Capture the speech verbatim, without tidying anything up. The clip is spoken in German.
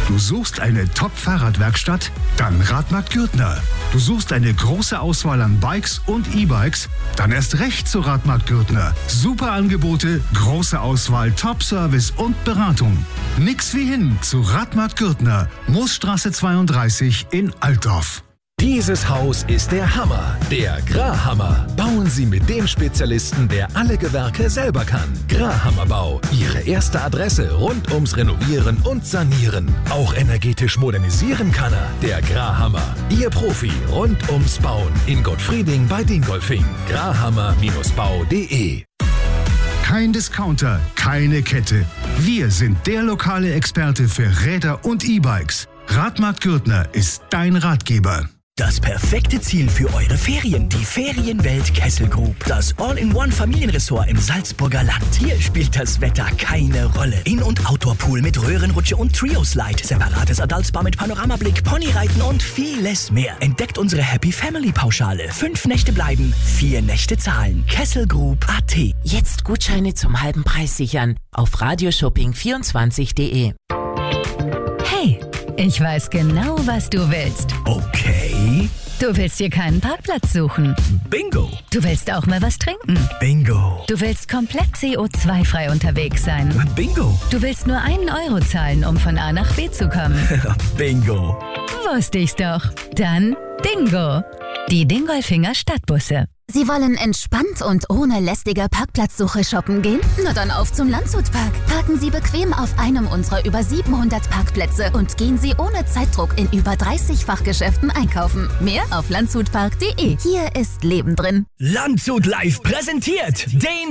Du suchst eine Top-Fahrradwerkstatt? Dann Radmarkt Gürtner. Du suchst eine große Auswahl an Bikes und E-Bikes? Dann erst recht zu Radmarkt Gürtner. Super Angebote, große Auswahl, Top-Service und Beratung. Nix wie hin zu Radmarkt Gürtner, Moosstraße zweiunddreißig in Altdorf. Dieses Haus ist der Hammer, der Grahammer. Bauen Sie mit dem Spezialisten, der alle Gewerke selber kann. Grahammer Bau, Ihre erste Adresse rund ums Renovieren und Sanieren. Auch energetisch modernisieren kann er, der Grahammer. Ihr Profi rund ums Bauen in Gottfrieding bei Dingolfing. grahammer Bau punkt de. Kein Discounter, keine Kette. Wir sind der lokale Experte für Räder und E-Bikes. Radmarkt Gürtner ist dein Ratgeber. Das perfekte Ziel für eure Ferien, die Ferienwelt Kessel Group. Das All-in-One-Familienressort im Salzburger Land. Hier spielt das Wetter keine Rolle. In- und Outdoor-Pool mit Röhrenrutsche und Trio-Slide. Separates Adultspa mit Panoramablick, Ponyreiten und vieles mehr. Entdeckt unsere Happy Family-Pauschale. Fünf Nächte bleiben, vier Nächte zahlen. Kessel Group Punkt a t. Jetzt Gutscheine zum halben Preis sichern auf radioshopping vierundzwanzig punkt de. Hey, ich weiß genau, was du willst. Okay. Du willst dir keinen Parkplatz suchen. Bingo. Du willst auch mal was trinken. Bingo. Du willst komplett C O zwei frei unterwegs sein. Bingo. Du willst nur einen Euro zahlen, um von A nach B zu kommen. Bingo. Wusste ich's doch. Dann Dingo. Die Dingolfinger Stadtbusse. Sie wollen entspannt und ohne lästige Parkplatzsuche shoppen gehen? Na dann auf zum Landshutpark. Parken Sie bequem auf einem unserer über siebenhundert Parkplätze und gehen Sie ohne Zeitdruck in über dreißig Fachgeschäften einkaufen. Mehr auf landshutpark punkt de. Hier ist Leben drin. Landshut Live präsentiert den